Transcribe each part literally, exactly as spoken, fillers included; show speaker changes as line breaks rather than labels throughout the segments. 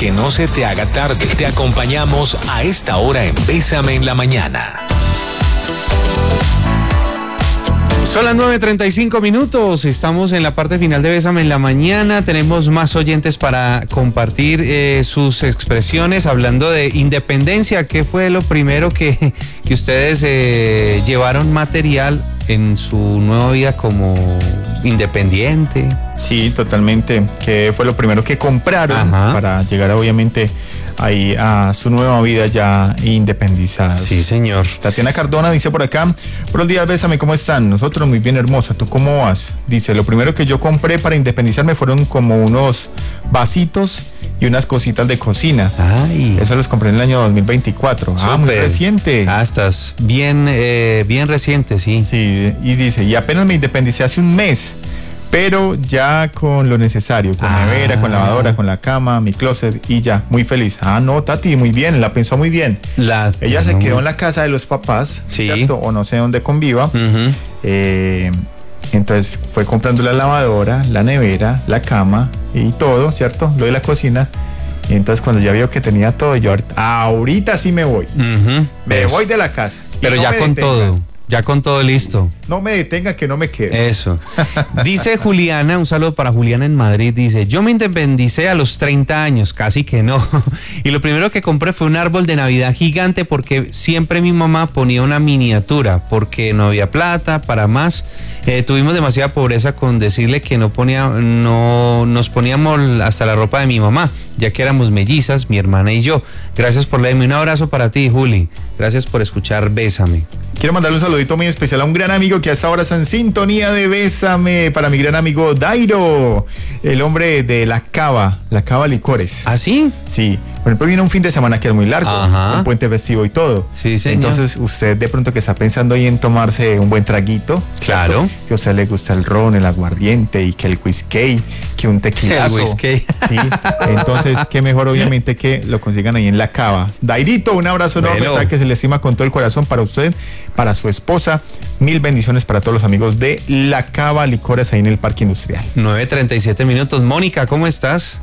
que no se te haga tarde. Te acompañamos a esta hora en Bésame en la Mañana.
Son las nueve treinta y cinco minutos, estamos en la parte final de Bésame en la Mañana, tenemos más oyentes para compartir eh, sus expresiones, hablando de independencia. ¿Qué fue lo primero que, que ustedes eh, llevaron material en su nueva vida como independiente?
Sí, totalmente, que fue lo primero que compraron. Ajá. Para llegar obviamente ahí a su nueva vida ya independizada.
Sí, señor.
Tatiana Cardona dice por acá: buenos días, Bésame, ¿cómo están? Nosotros muy bien, hermosa, ¿tú cómo vas? Dice, lo primero que yo compré para independizarme fueron como unos vasitos y unas cositas de cocina.
Ay.
Eso los compré en el año dos mil veinticuatro.
Súper.
Ah, muy reciente.
Ah, estás bien, eh, bien reciente, sí.
Sí, y dice, y apenas me independicé hace un mes, pero ya con lo necesario, con ah. nevera, con lavadora, con la cama, mi closet y ya, muy feliz. Ah, no, Tati, muy bien, la pensó muy bien.
La,
Ella
no,
se quedó en la casa de los papás,
sí.
¿cierto? O no sé dónde conviva.
Uh-huh.
Eh, entonces fue comprando la lavadora, la nevera, la cama y todo, ¿cierto? Lo de la cocina. Y entonces cuando ya vio que tenía todo, yo ahorita, ahorita sí me voy.
Uh-huh.
Me voy de la casa.
Pero
no
ya con detengan. todo. Ya con todo listo.
No me detenga, que no me quede.
Eso. Dice Juliana, un saludo para Juliana en Madrid, dice, yo me independicé a los treinta años, casi que no. Y lo primero que compré fue un árbol de Navidad gigante porque siempre mi mamá ponía una miniatura, porque no había plata para más. Eh, tuvimos demasiada pobreza con decirle que no ponía, no nos poníamos hasta la ropa de mi mamá, ya que éramos mellizas, mi hermana y yo. Gracias por leerme. Un abrazo para ti, Juli. Gracias por escuchar Bésame.
Quiero mandarle un saludito muy especial a un gran amigo que hasta ahora está en sintonía de Bésame, para mi gran amigo Dairo, el hombre de la cava, la cava licores.
¿Ah, sí?
Sí. Por ejemplo, viene un fin de semana que es muy largo,
Ajá.
un puente festivo y todo.
Sí, señor.
Entonces, usted de pronto que está pensando ahí en tomarse un buen traguito.
Claro.
¿Cierto? Que a usted le gusta el ron, el aguardiente y que el whisky, que un tequilazo.
El whisky.
Sí. Entonces, qué mejor obviamente que lo consigan ahí en la cava. Dairito, un abrazo enorme, sabe que se le estima con todo el corazón para usted, para su esposa. Mil bendiciones para todos los amigos de la Cava Licores ahí en el Parque Industrial.
nueve treinta y siete minutos. Mónica, ¿cómo estás?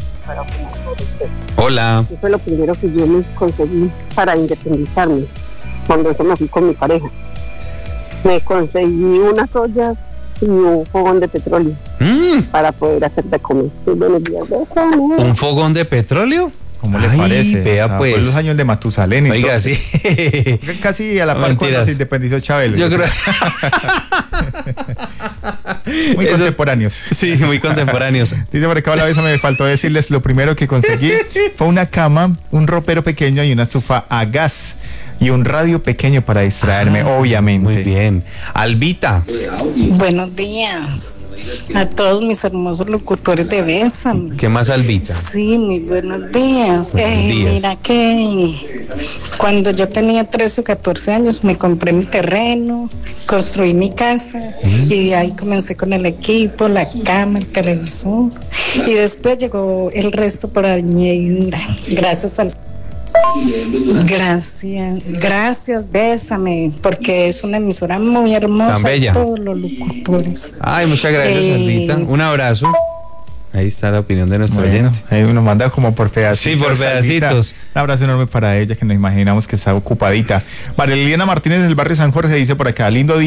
Hola.
Eso fue lo primero que yo me conseguí para independizarme, cuando eso me fui con mi pareja. Me conseguí unas ollas y un fogón de petróleo mm. para poder hacer de comer. Buenos días, bésame.
¿Un fogón de petróleo?
¿Cómo le Ay, parece?
Vea,
ah,
pues.
Fue los años de Matusalén.
Oiga,
entonces.
sí.
Casi a la par cuando se independizó Chabelo.
Yo creo.
Muy Esos, contemporáneos.
Sí, muy contemporáneos.
Dice por acá, la vez me faltó decirles, lo primero que conseguí fue una cama, un ropero pequeño y una estufa a gas. Y un radio pequeño para distraerme, ah, obviamente.
Muy bien. Albita.
Buenos días a todos mis hermosos locutores de Bésame.
¿Qué más, Albita?
Sí, muy buenos días.
Buenos
eh,
días.
Mira que cuando yo tenía trece o catorce años me compré mi terreno, construí mi casa ¿Mm? y de ahí comencé con el equipo, la cama, el televisor y después llegó el resto por añadidura. Gracias al Gracias, gracias, Bésame, porque es una emisora muy hermosa.
bella.
Todos los locutores.
Ay, muchas gracias, eh... Albita. Un abrazo. Ahí está la opinión de nuestro
bueno,
oyente.
Ahí nos manda como por pedacitos.
Sí, por pedacitos.
Un abrazo enorme para ella, que nos imaginamos que está ocupadita. María Liliana Martínez del barrio San Jorge dice por acá, lindo día.